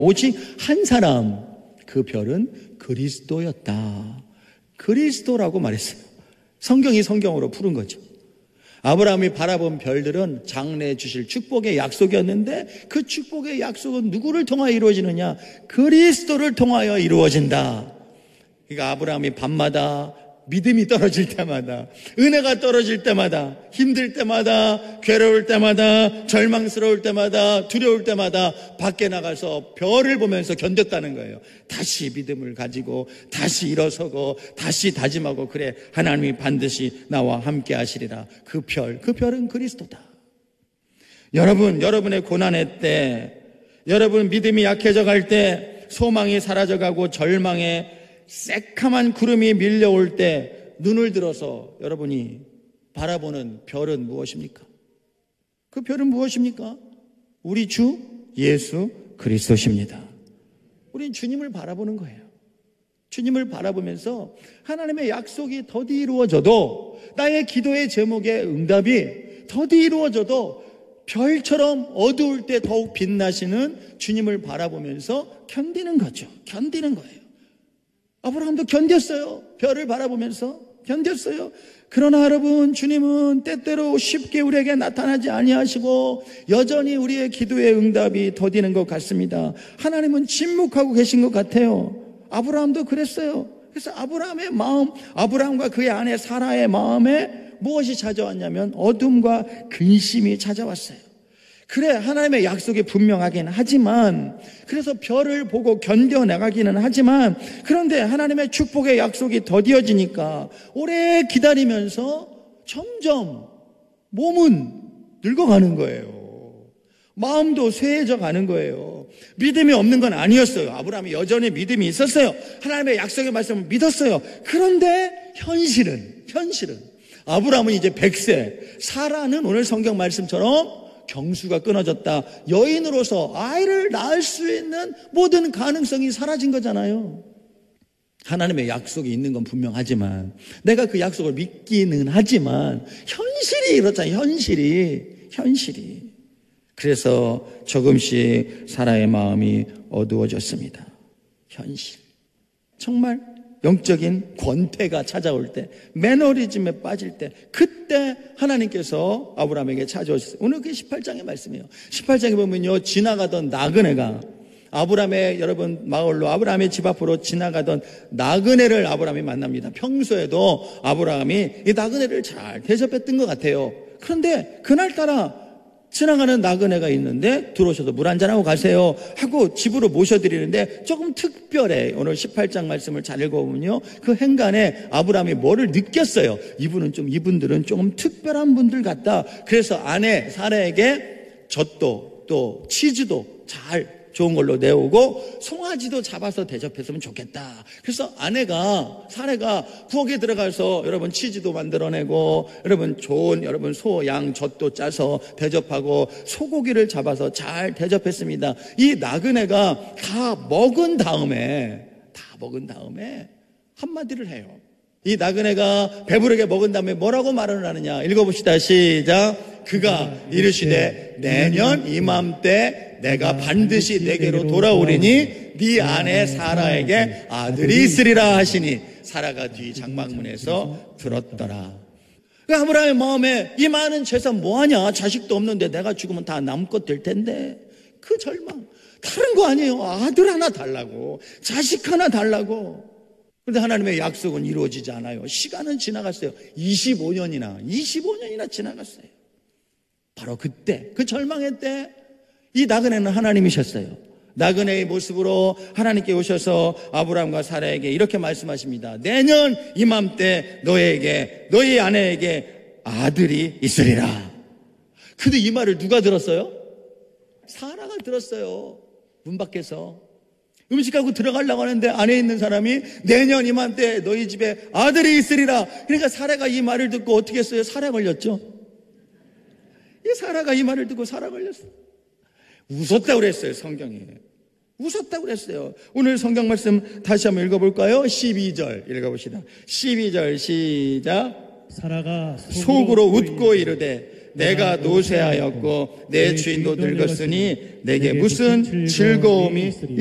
오직 한 사람, 그 별은 그리스도였다. 그리스도라고 말했어요. 성경이 성경으로 푸른 거죠. 아브라함이 바라본 별들은 장래에 주실 축복의 약속이었는데 그 축복의 약속은 누구를 통하여 이루어지느냐? 그리스도를 통하여 이루어진다. 그러니까 아브라함이 밤마다 믿음이 떨어질 때마다, 은혜가 떨어질 때마다, 힘들 때마다, 괴로울 때마다, 절망스러울 때마다, 두려울 때마다 밖에 나가서 별을 보면서 견뎠다는 거예요. 다시 믿음을 가지고 다시 일어서고 다시 다짐하고, 그래, 하나님이 반드시 나와 함께 하시리라. 그 별은 그리스도다. 여러분의 고난의 때, 여러분 믿음이 약해져 갈 때, 소망이 사라져가고 절망에 새카만 구름이 밀려올 때 눈을 들어서 여러분이 바라보는 별은 무엇입니까? 그 별은 무엇입니까? 우리 주 예수 그리스도십니다. 우린 주님을 바라보는 거예요. 주님을 바라보면서 하나님의 약속이 더디 이루어져도, 나의 기도의 제목의 응답이 더디 이루어져도 별처럼 어두울 때 더욱 빛나시는 주님을 바라보면서 견디는 거죠. 견디는 거예요. 아브라함도 견뎠어요. 별을 바라보면서 견뎠어요. 그러나 여러분, 주님은 때때로 쉽게 우리에게 나타나지 아니하시고 여전히 우리의 기도의 응답이 더디는 것 같습니다. 하나님은 침묵하고 계신 것 같아요. 아브라함도 그랬어요. 그래서 아브라함의 마음, 아브라함과 그의 아내 사라의 마음에 무엇이 찾아왔냐면 어둠과 근심이 찾아왔어요. 그래, 하나님의 약속이 분명하긴 하지만, 그래서 별을 보고 견뎌나가기는 하지만, 그런데 하나님의 축복의 약속이 더디어지니까 오래 기다리면서 점점 몸은 늙어가는 거예요. 마음도 쇠해져 가는 거예요. 믿음이 없는 건 아니었어요. 아브라함이 여전히 믿음이 있었어요. 하나님의 약속의 말씀을 믿었어요. 그런데 현실은 아브라함은 이제 100세, 사라는 오늘 성경 말씀처럼 경수가 끊어졌다. 여인으로서 아이를 낳을 수 있는 모든 가능성이 사라진 거잖아요. 하나님의 약속이 있는 건 분명하지만, 내가 그 약속을 믿기는 하지만 현실이 이렇잖아요. 현실이. 그래서 조금씩 사라의 마음이 어두워졌습니다. 현실. 정말 영적인 권태가 찾아올 때, 매너리즘에 빠질 때, 그때 하나님께서 아브라함에게 찾아오셨어요. 오늘 그게 18장의 말씀이에요. 18장에 보면요, 지나가던 나그네가, 아브라함의 여러분 마을로, 아브라함의 집 앞으로 지나가던 나그네를 아브라함이 만납니다. 평소에도 아브라함이 이 나그네를 잘 대접했던 것 같아요. 그런데 그날따라 지나가는 나그네가 있는데 들어오셔서 물 한잔하고 가세요 하고 집으로 모셔드리는데 조금 특별해. 오늘 18장 말씀을 잘 읽어보면요, 그 행간에 아브라함이 뭐를 느꼈어요. 이분들은 조금 특별한 분들 같다. 그래서 아내 사라에게 젖도 또 치즈도 잘 좋은 걸로 내오고 송아지도 잡아서 대접했으면 좋겠다. 그래서 아내가, 사례가 부엌에 들어가서 여러분 치즈도 만들어내고, 여러분 좋은 여러분 소, 양 젖도 짜서 대접하고 소고기를 잡아서 잘 대접했습니다. 이 나그네가 다 먹은 다음에 한마디를 해요. 이 나그네가 배부르게 먹은 다음에 뭐라고 말을 하느냐, 읽어봅시다. 시작. 그가 이르시되 내년 이맘때 내가 반드시 내게로 돌아오리니 네 아내 사라에게 아들이 있으리라 하시니 사라가 뒤 장막문에서 들었더라. 아브라함의 마음에 이 많은 재산 뭐하냐, 자식도 없는데 내가 죽으면 다 남것 될 텐데, 그 절망, 다른 거 아니에요. 아들 하나 달라고, 자식 하나 달라고. 그런데 하나님의 약속은 이루어지지 않아요. 시간은 지나갔어요. 25년이나 지나갔어요. 바로 그때, 그 절망의 때 이 나그네는 하나님이셨어요. 나그네의 모습으로 하나님께 오셔서 아브라함과 사라에게 이렇게 말씀하십니다. 내년 이맘때 너에게, 너희 아내에게 아들이 있으리라. 근데 이 말을 누가 들었어요? 사라가 들었어요. 문 밖에서 음식하고 들어가려고 하는데 안에 있는 사람이 내년 이맘때 너희 집에 아들이 있으리라. 그러니까 사라가 이 말을 듣고 어떻게 했어요? 살에 걸렸죠. 이 사라가 이 말을 듣고 살아 걸렸어요. 웃었다고 그랬어요. 성경에 웃었다고 그랬어요. 오늘 성경 말씀 다시 한번 읽어볼까요? 12절 읽어봅시다. 12절 시작. 사라가 속으로 웃고 이르되 내가 노쇠하였고 내 주인도 늙었으니 내게 무슨 즐거움이